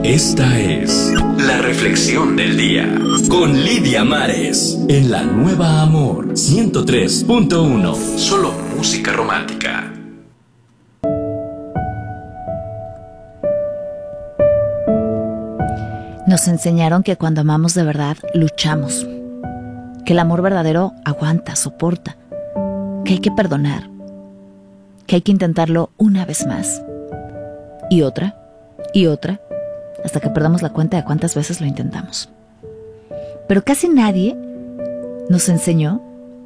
Esta es la reflexión del día con Lidia Mares en la Nueva Amor 103.1. Solo música romántica. Nos enseñaron que cuando amamos de verdad, luchamos. Que el amor verdadero aguanta, soporta. Que hay que perdonar. Que hay que intentarlo una vez más. Y otra. Hasta que perdamos la cuenta de cuántas veces lo intentamos. Pero casi nadie nos enseñó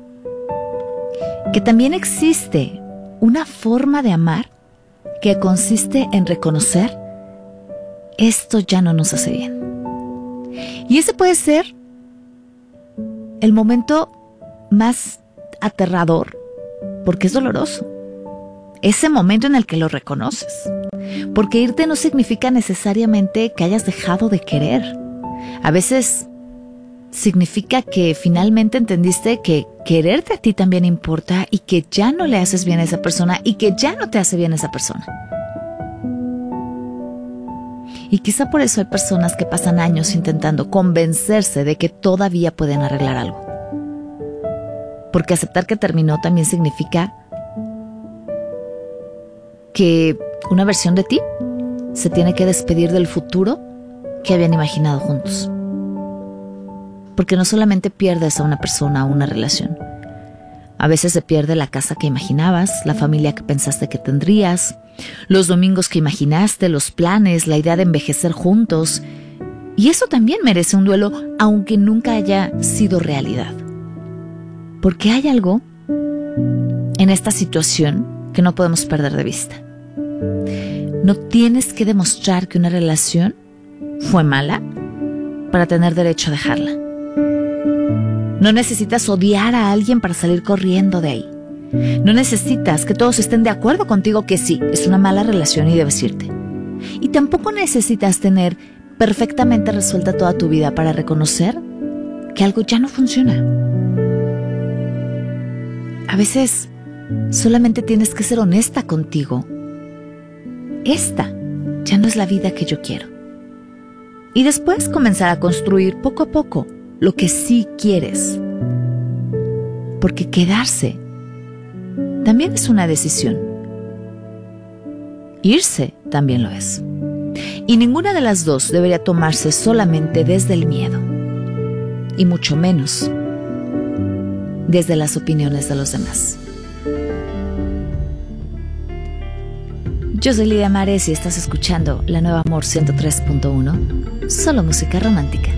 que también existe una forma de amar que consiste en reconocer: esto ya no nos hace bien. Y ese puede ser el momento más aterrador, porque es doloroso. Ese momento en el que lo reconoces. Porque irte no significa necesariamente que hayas dejado de querer. A veces significa que finalmente entendiste que quererte a ti también importa y que ya no le haces bien a esa persona y que ya no te hace bien a esa persona. Y quizá por eso hay personas que pasan años intentando convencerse de que todavía pueden arreglar algo. Porque aceptar que terminó también significa que una versión de ti se tiene que despedir del futuro que habían imaginado juntos. Porque no solamente pierdes a una persona o una relación. A veces se pierde la casa que imaginabas, la familia que pensaste que tendrías, los domingos que imaginaste, los planes, la idea de envejecer juntos. Y eso también merece un duelo, aunque nunca haya sido realidad. Porque hay algo en esta situación que no podemos perder de vista. No tienes que demostrar que una relación fue mala para tener derecho a dejarla. No necesitas odiar a alguien para salir corriendo de ahí. No necesitas que todos estén de acuerdo contigo que sí, es una mala relación y debes irte. Y tampoco necesitas tener perfectamente resuelta toda tu vida para reconocer que algo ya no funciona. A veces solamente tienes que ser honesta contigo. Esta ya no es la vida que yo quiero. Y después comenzar a construir poco a poco lo que sí quieres. Porque quedarse también es una decisión. Irse también lo es. Y ninguna de las dos debería tomarse solamente desde el miedo. Y mucho menos desde las opiniones de los demás. Yo soy Lidia Mares y estás escuchando La Nueva Amor 103.1, solo música romántica.